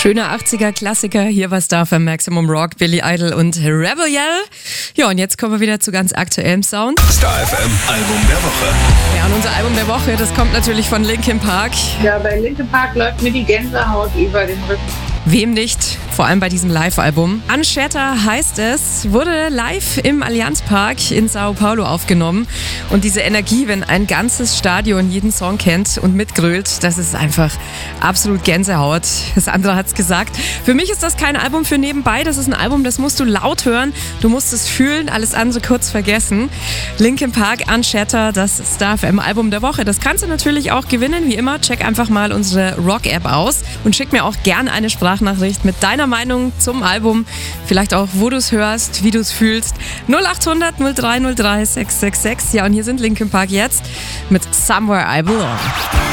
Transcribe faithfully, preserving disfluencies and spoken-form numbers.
Schöner achtziger-Klassiker, hier war Star für Maximum Rock, Billy Idol und Rebel Yell. Ja, und jetzt kommen wir wieder zu ganz aktuellem Sound. Star F M Album der Woche. Ja, und unser Album der Woche, das kommt natürlich von Linkin Park. Ja, bei Linkin Park läuft mir die Gänsehaut über den Rücken. Wem nicht? Vor allem bei diesem Live-Album. Unshatter heißt es, wurde live im Allianzpark in Sao Paulo aufgenommen. Und diese Energie, wenn ein ganzes Stadion jeden Song kennt und mitgrölt, das ist einfach absolut Gänsehaut. Sandra hat's gesagt. Für mich ist das kein Album für nebenbei, das ist ein Album, das musst du laut hören. Du musst es fühlen, alles andere kurz vergessen. Linkin Park, Unshatter, das Star F M Album der Woche. Das kannst du natürlich auch gewinnen, wie immer. Check einfach mal unsere Rock-App aus und schick mir auch gerne eine Sprachnachricht mit deiner Meinung zum Album. Vielleicht auch, wo du es hörst, wie du es fühlst. null acht hundert null drei null drei sechs sechs sechs. Ja, und hier sind Linkin Park jetzt mit Somewhere I Belong.